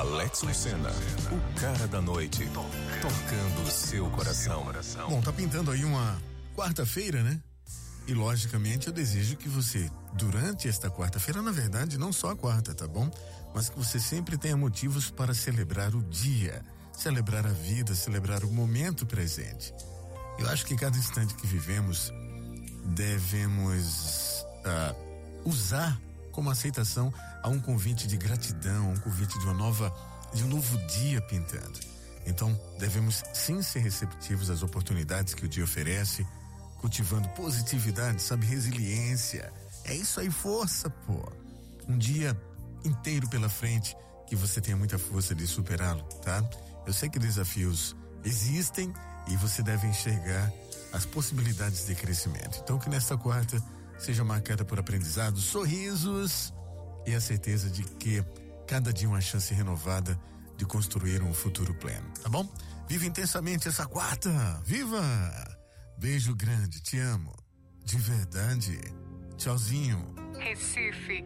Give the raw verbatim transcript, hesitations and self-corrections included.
Alex Lucena, o cara da noite, tocando o seu coração. Bom, tá pintando aí uma quarta-feira, né? E logicamente eu desejo que você, durante esta quarta-feira, na verdade, não só a quarta, tá bom? Mas que você sempre tenha motivos para celebrar o dia, celebrar a vida, celebrar o momento presente. Eu acho que cada instante que vivemos devemos uh, usar como aceitação a um convite de gratidão, um convite de uma nova, de um novo dia pintando. Então, devemos sim ser receptivos às oportunidades que o dia oferece, cultivando positividade, sabe, resiliência. É isso aí, força, pô. Um dia inteiro pela frente, que você tenha muita força de superá-lo, tá? Eu sei que desafios existem e você deve enxergar as possibilidades de crescimento. Então, que nesta quarta seja marcada por aprendizados, sorrisos e a certeza de que cada dia uma chance renovada de construir um futuro pleno, tá bom? Viva intensamente essa quarta, viva! Beijo grande, te amo, de verdade, tchauzinho. Recife.